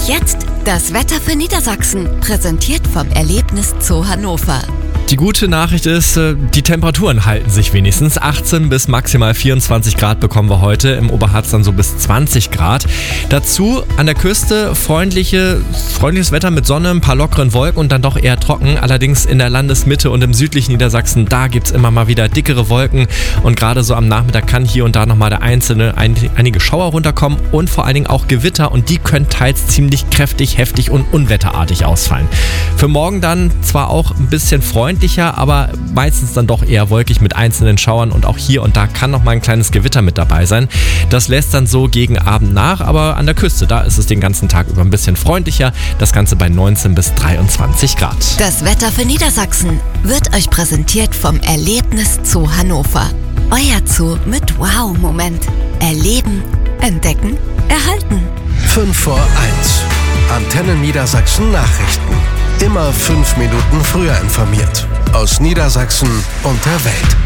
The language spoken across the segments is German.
jetzt das Wetter für Niedersachsen, präsentiert vom Erlebnis Zoo Hannover. Die gute Nachricht ist, die Temperaturen halten sich wenigstens. 18 bis maximal 24 Grad bekommen wir heute, im Oberharz dann so bis 20 Grad. Dazu an der Küste freundliches Wetter mit Sonne, ein paar lockeren Wolken und dann doch eher trocken. Allerdings in der Landesmitte und im südlichen Niedersachsen, da gibt es immer mal wieder dickere Wolken. Und gerade so am Nachmittag kann hier und da nochmal einige Schauer runterkommen und vor allen Dingen auch Gewitter. Und die können teils ziemlich kräftig, heftig und unwetterartig ausfallen. Für morgen dann zwar auch ein bisschen freundlicher, aber meistens dann doch eher wolkig mit einzelnen Schauern und auch hier und da kann noch mal ein kleines Gewitter mit dabei sein. Das lässt dann so gegen Abend nach, aber an der Küste, da ist es den ganzen Tag über ein bisschen freundlicher. Das Ganze bei 19 bis 23 Grad. Das Wetter für Niedersachsen wird euch präsentiert vom Erlebnis Zoo Hannover. Euer Zoo mit Wow-Moment. Erleben, entdecken, erhalten. 5 vor 1. Antenne Niedersachsen Nachrichten. Immer 5 Minuten früher informiert. Aus Niedersachsen und der Welt.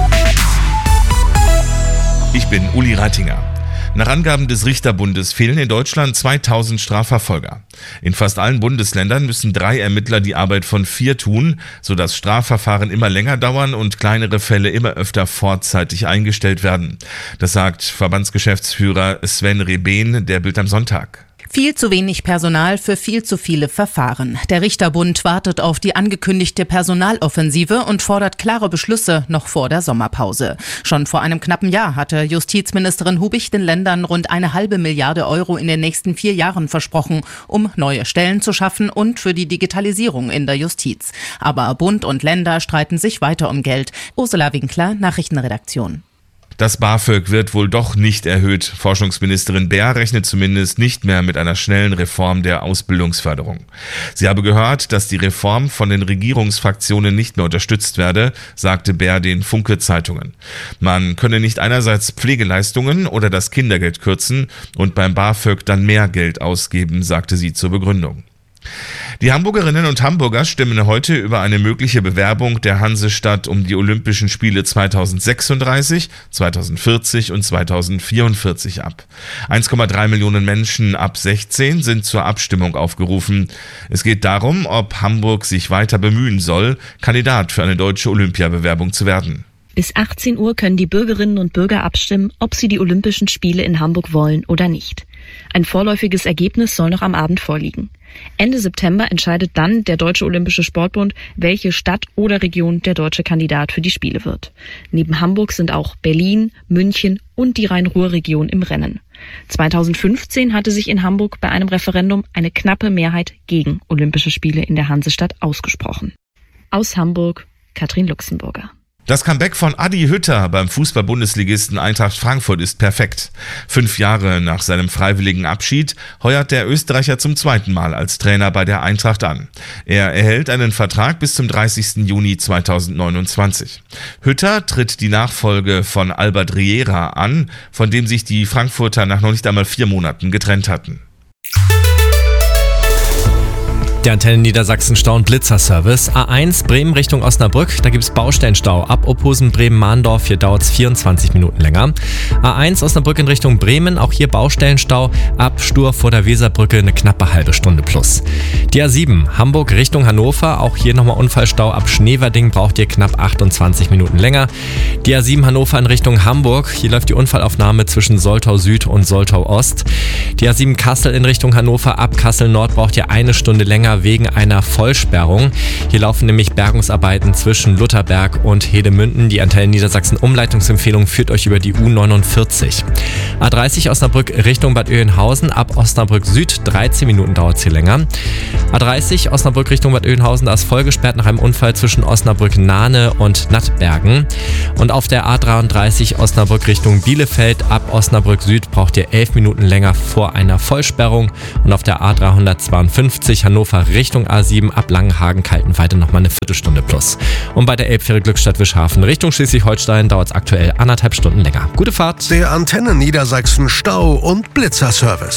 Ich bin Uli Reitinger. Nach Angaben des Richterbundes fehlen in Deutschland 2000 Strafverfolger. In fast allen Bundesländern müssen 3 Ermittler die Arbeit von 4 tun, sodass Strafverfahren immer länger dauern und kleinere Fälle immer öfter vorzeitig eingestellt werden. Das sagt Verbandsgeschäftsführer Sven Rebehn der Bild am Sonntag. Viel zu wenig Personal für viel zu viele Verfahren. Der Richterbund wartet auf die angekündigte Personaloffensive und fordert klare Beschlüsse noch vor der Sommerpause. Schon vor einem knappen Jahr hatte Justizministerin Hubich den Ländern rund 1,5 Milliarde Euro in den nächsten 4 Jahren versprochen, um neue Stellen zu schaffen und für die Digitalisierung in der Justiz. Aber Bund und Länder streiten sich weiter um Geld. Ursula Winkler, Nachrichtenredaktion. Das BAföG wird wohl doch nicht erhöht. Forschungsministerin Baer rechnet zumindest nicht mehr mit einer schnellen Reform der Ausbildungsförderung. Sie habe gehört, dass die Reform von den Regierungsfraktionen nicht mehr unterstützt werde, sagte Baer den Funke-Zeitungen. Man könne nicht einerseits Pflegeleistungen oder das Kindergeld kürzen und beim BAföG dann mehr Geld ausgeben, sagte sie zur Begründung. Die Hamburgerinnen und Hamburger stimmen heute über eine mögliche Bewerbung der Hansestadt um die Olympischen Spiele 2036, 2040 und 2044 ab. 1,3 Millionen Menschen ab 16 sind zur Abstimmung aufgerufen. Es geht darum, ob Hamburg sich weiter bemühen soll, Kandidat für eine deutsche Olympiabewerbung zu werden. Bis 18 Uhr können die Bürgerinnen und Bürger abstimmen, ob sie die Olympischen Spiele in Hamburg wollen oder nicht. Ein vorläufiges Ergebnis soll noch am Abend vorliegen. Ende September entscheidet dann der Deutsche Olympische Sportbund, welche Stadt oder Region der deutsche Kandidat für die Spiele wird. Neben Hamburg sind auch Berlin, München und die Rhein-Ruhr-Region im Rennen. 2015 hatte sich in Hamburg bei einem Referendum eine knappe Mehrheit gegen Olympische Spiele in der Hansestadt ausgesprochen. Aus Hamburg, Katrin Luxemburger. Das Comeback von Adi Hütter beim Fußball-Bundesligisten Eintracht Frankfurt ist perfekt. 5 Jahre nach seinem freiwilligen Abschied heuert der Österreicher zum 2. Mal als Trainer bei der Eintracht an. Er erhält einen Vertrag bis zum 30. Juni 2029. Hütter tritt die Nachfolge von Albert Riera an, von dem sich die Frankfurter nach noch nicht einmal 4 Monaten getrennt hatten. Der Antenne Niedersachsen Stau- und Blitzerservice. A1 Bremen Richtung Osnabrück, da gibt es Baustellenstau. Ab Ophusen Bremen-Mahndorf, hier dauert es 24 Minuten länger. A1 Osnabrück in Richtung Bremen, auch hier Baustellenstau. Ab Stur vor der Weserbrücke eine knappe halbe Stunde plus. Die A7 Hamburg Richtung Hannover, auch hier nochmal Unfallstau. Ab Schneverding braucht ihr knapp 28 Minuten länger. Die A7 Hannover in Richtung Hamburg, hier läuft die Unfallaufnahme zwischen Soltau Süd und Soltau Ost. Die A7 Kassel in Richtung Hannover, ab Kassel Nord braucht ihr eine Stunde länger wegen einer Vollsperrung. Hier laufen nämlich Bergungsarbeiten zwischen Lutherberg und Hedemünden. Die Antenne Niedersachsen Umleitungsempfehlung führt euch über die U49. A30 Osnabrück Richtung Bad Oeynhausen, ab Osnabrück Süd 13 Minuten dauert es hier länger. A30 Osnabrück Richtung Bad Oeynhausen, da ist voll gesperrt nach einem Unfall zwischen Osnabrück-Nahne und Nattbergen. Und auf der A33 Osnabrück Richtung Bielefeld, ab Osnabrück Süd braucht ihr 11 Minuten länger vor einer Vollsperrung. Und auf der A352 Hannover Richtung A7 ab Langenhagen-Kaltenweide nochmal eine Viertelstunde plus. Und bei der Elbfähre Glückstadt-Wischhafen Richtung Schleswig-Holstein dauert es aktuell 1,5 Stunden länger. Gute Fahrt! Der Antenne Niedersachsen Stau- und Blitzerservice.